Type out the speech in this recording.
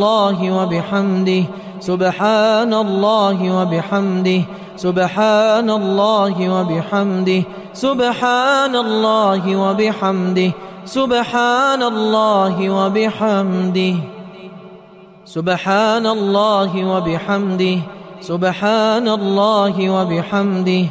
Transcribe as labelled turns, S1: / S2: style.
S1: الله وبحمده سبحان الله وبحمده سبحان الله وبحمده سبحان الله وبحمده سبحان الله وبحمده سبحان الله وبحمده سبحان الله وبحمده